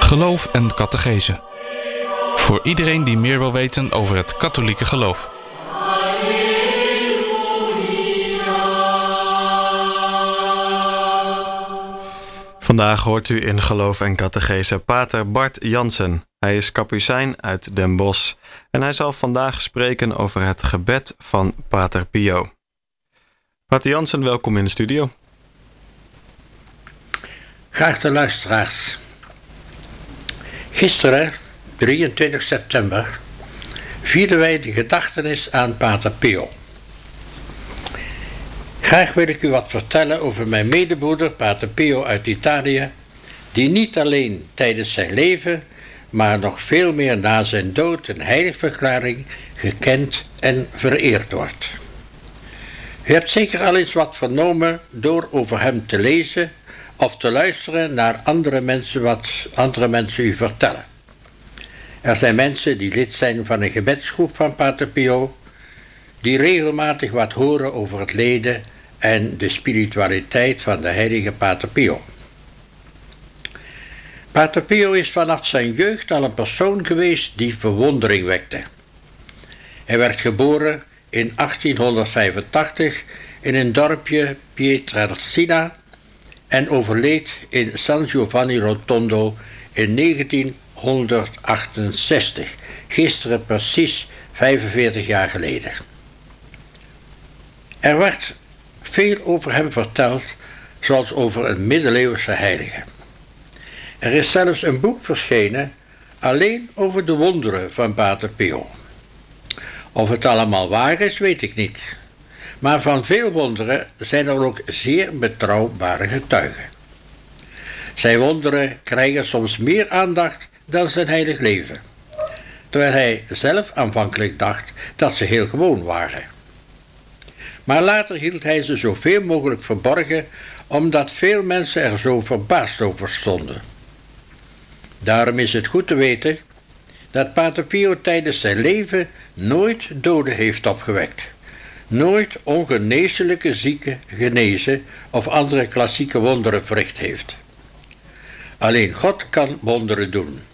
Geloof en catechese. Voor iedereen die meer wil weten over het katholieke geloof. Vandaag hoort u in Geloof en Catechese pater Bart Jansen. Hij is kapucijn uit Den Bosch en hij zal vandaag spreken over het gebed van pater Pio. Pater Jansen, welkom in de studio. Geachte luisteraars. Gisteren, 23 september, vierden wij de gedachtenis aan pater Pio. Graag wil ik u wat vertellen over mijn medebroeder, pater Pio uit Italië, die niet alleen tijdens zijn leven, maar nog veel meer na zijn dood een heiligverklaring gekend en vereerd wordt. U hebt zeker al eens wat vernomen door over hem te lezen of te luisteren naar andere mensen wat andere mensen u vertellen. Er zijn mensen die lid zijn van een gebedsgroep van pater Pio, die regelmatig wat horen over het lijden en de spiritualiteit van de heilige pater Pio. Pater Pio is vanaf zijn jeugd al een persoon geweest die verwondering wekte. Hij werd geboren in 1885 in een dorpje Pietrelcina en overleed in San Giovanni Rotondo in 1968, gisteren precies 45 jaar geleden. Er werd veel over hem verteld, zoals over een middeleeuwse heilige. Er is zelfs een boek verschenen alleen over de wonderen van pater Pio. Of het allemaal waar is, weet ik niet. Maar van veel wonderen zijn er ook zeer betrouwbare getuigen. Zijn wonderen krijgen soms meer aandacht dan zijn heilig leven, terwijl hij zelf aanvankelijk dacht dat ze heel gewoon waren. Maar later hield hij ze zoveel mogelijk verborgen, omdat veel mensen er zo verbaasd over stonden. Daarom is het goed te weten dat pater Pio tijdens zijn leven nooit doden heeft opgewekt, nooit ongeneeslijke zieken genezen of andere klassieke wonderen verricht heeft. Alleen God kan wonderen doen.